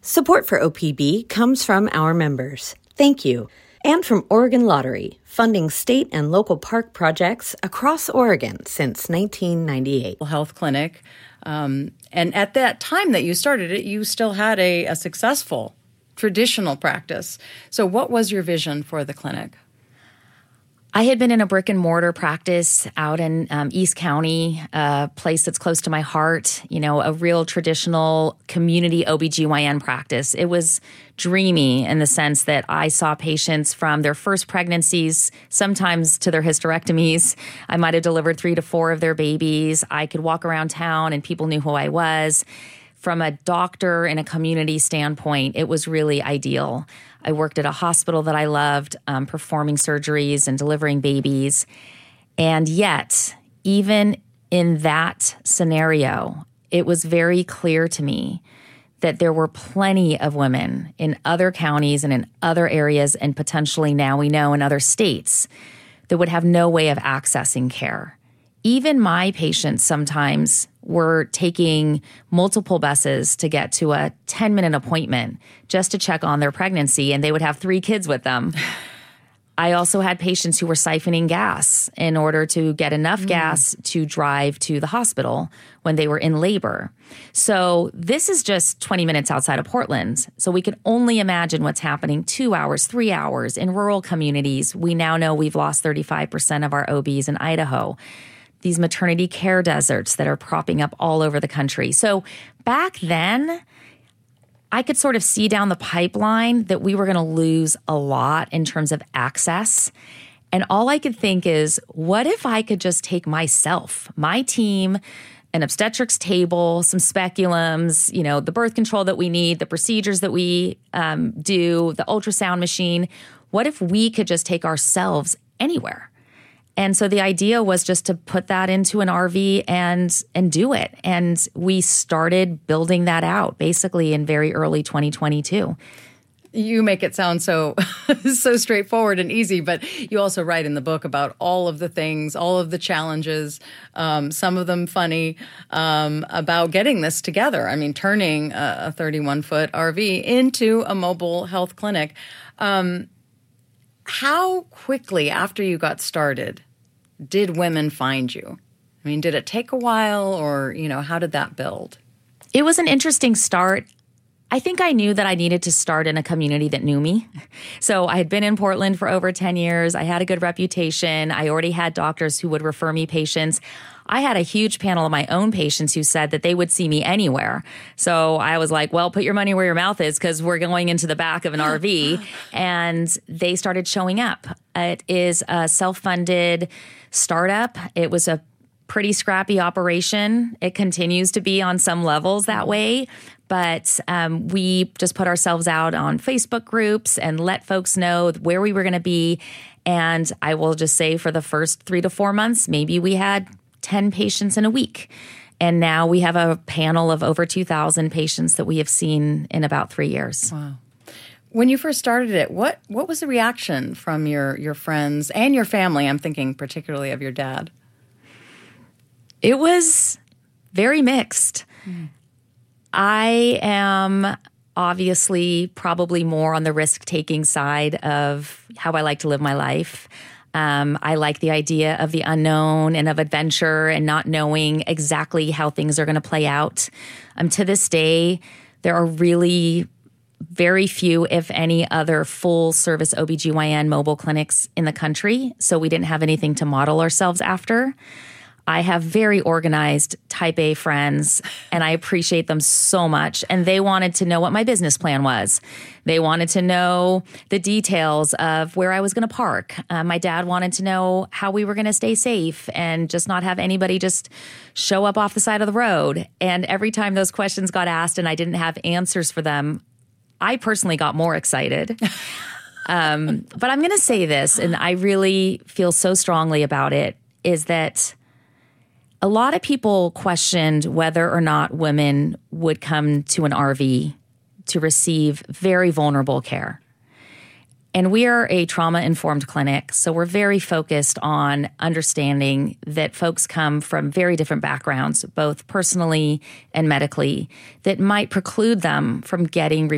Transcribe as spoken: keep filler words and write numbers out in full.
Support for O P B comes from our members. Thank you. And from Oregon Lottery, funding state and local park projects across Oregon since nineteen ninety-eight. Health clinic. Um, and at that time that you started it, you still had a, a successful traditional practice. So what was your vision for the clinic? I had been in a brick and mortar practice out in um, East County, a place that's close to my heart, you know, a real traditional community O B G Y N practice. It was dreamy in the sense that I saw patients from their first pregnancies, sometimes to their hysterectomies. I might have delivered three to four of their babies. I could walk around town and people knew who I was. From a doctor and a community standpoint, it was really ideal. I worked at a hospital that I loved, um, performing surgeries and delivering babies. And yet, even in that scenario, it was very clear to me that there were plenty of women in other counties and in other areas, and potentially now we know in other states, that would have no way of accessing care. Even my patients sometimes were taking multiple buses to get to a ten-minute appointment just to check on their pregnancy, and they would have three kids with them. I also had patients who were siphoning gas in order to get enough mm. gas to drive to the hospital when they were in labor. So this is just twenty minutes outside of Portland. So we can only imagine what's happening two hours, three hours in rural communities. We now know we've lost thirty-five percent of our O Bs in Idaho. These maternity care deserts that are propping up all over the country. So back then, I could sort of see down the pipeline that we were going to lose a lot in terms of access. And all I could think is, what if I could just take myself, my team, an obstetrics table, some speculums, you know, the birth control that we need, the procedures that we um, do, the ultrasound machine. What if we could just take ourselves anywhere? And so the idea was just to put that into an R V and and do it. And we started building that out basically in very early twenty twenty-two. You make it sound so so straightforward and easy, but you also write in the book about all of the things, all of the challenges, um, some of them funny, um, about getting this together. I mean, turning a thirty-one-foot R V into a mobile health clinic. Um, how quickly after you got started did women find you? I mean, did it take a while, or, you know, how did that build? It was an interesting start. I think I knew that I needed to start in a community that knew me. So I had been in Portland for over ten years. I had a good reputation. I already had doctors who would refer me patients. I had a huge panel of my own patients who said that they would see me anywhere. So I was like, well, put your money where your mouth is, because we're going into the back of an R V. And they started showing up. It is a self-funded startup. It was a pretty scrappy operation. It continues to be on some levels that way. But um, we just put ourselves out on Facebook groups and let folks know where we were going to be. And I will just say for the first three to four months, maybe we had ten patients in a week. And now we have a panel of over two thousand patients that we have seen in about three years. Wow. When you first started it, what what was the reaction from your, your friends and your family? I'm thinking particularly of your dad. It was very mixed. Mm. I am obviously probably more on the risk-taking side of how I like to live my life. Um, I like the idea of the unknown and of adventure and not knowing exactly how things are going to play out. Um, to this day, there are really very few, if any, other full-service O B G Y N mobile clinics in the country, so we didn't have anything to model ourselves after. I have very organized type A friends, and I appreciate them so much. And they wanted to know what my business plan was. They wanted to know the details of where I was going to park. Uh, my dad wanted to know how we were going to stay safe and just not have anybody just show up off the side of the road. And every time those questions got asked and I didn't have answers for them, I personally got more excited. um, but I'm going to say this, and I really feel so strongly about it, is that a lot of people questioned whether or not women would come to an R V to receive very vulnerable care. And we are a trauma-informed clinic, so we're very focused on understanding that folks come from very different backgrounds, both personally and medically, that might preclude them from getting